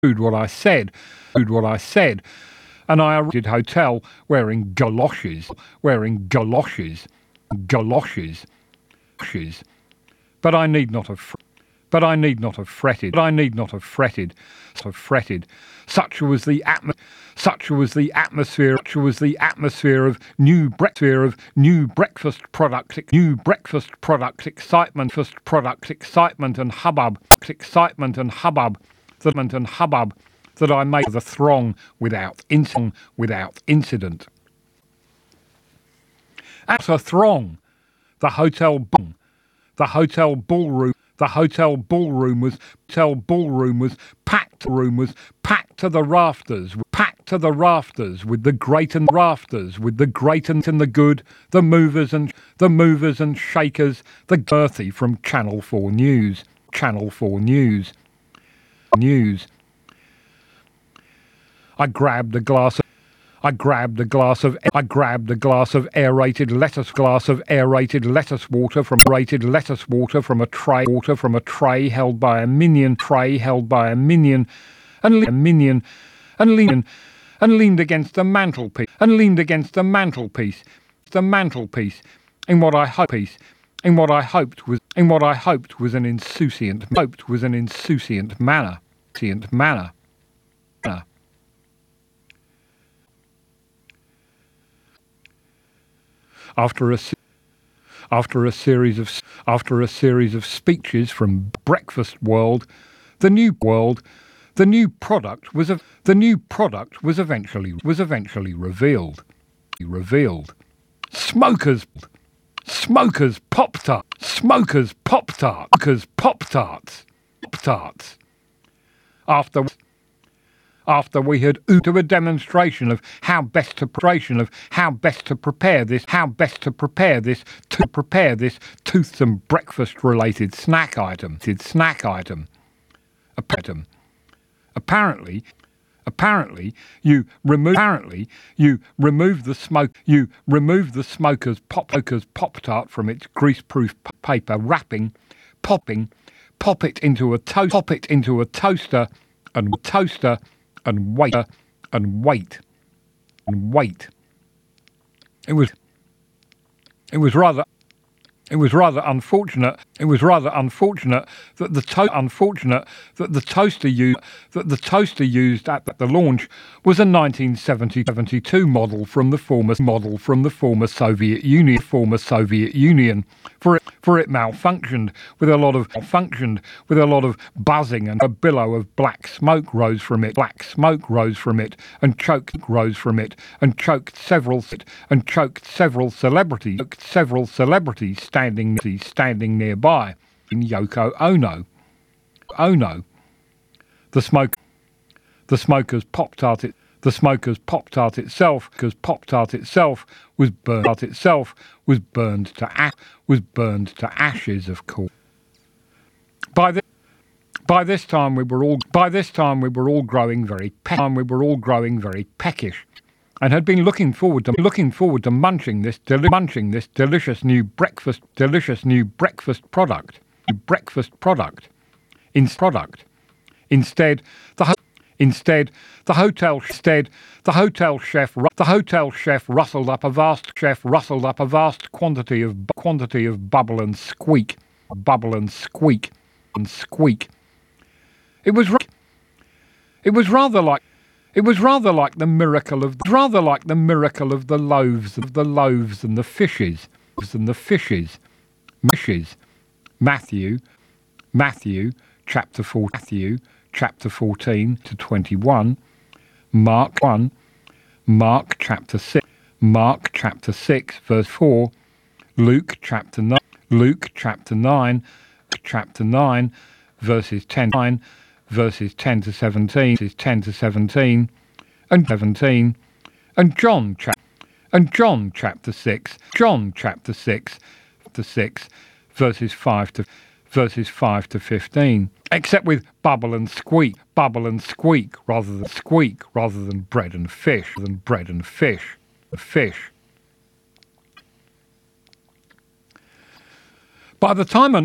what I said, and I arrived at hotel wearing galoshes, galoshes. But I need not have fretted. Such was the atmosphere of new breakfast product excitement and hubbub that I made the throng without incident. At a throng, the hotel ballroom was packed to the rafters with the great and the good, the movers and shakers, the girthy from Channel 4 News. I grabbed a glass of aerated lettuce water from a tray held by a minion, and leaned against the mantelpiece, in what I hoped was an insouciant manner. After a series of speeches from Breakfast World, the new product was eventually revealed. Smokers Pop-Tarts. After we had to a demonstration of how best to prepare this toothsome breakfast-related snack item. Apparently, you remove the smoker's Pop-Tart from its greaseproof paper wrapping, pop it into a toaster and wait. It was rather unfortunate that the toaster used at the launch was a 1972 model from the former Soviet Union. For it malfunctioned with a lot of buzzing, and a billow of black smoke rose from it and choked several celebrities standing nearby. In Yoko Ono. The smoker's Pop-Tart itself was burned to ashes, of course. By this time we were all growing very peckish, and had been looking forward to munching this delicious new breakfast product. Instead, the hotel chef rustled up a vast quantity of bubble and squeak. It was rather like the miracle of the loaves and the fishes. Matthew chapter 14 to 21, Mark chapter 6 verse 4, Luke chapter 9 verses 10 to 17, and John chapter 6 verses 5 to 15. Except with bubble and squeak rather than bread and fish. By the time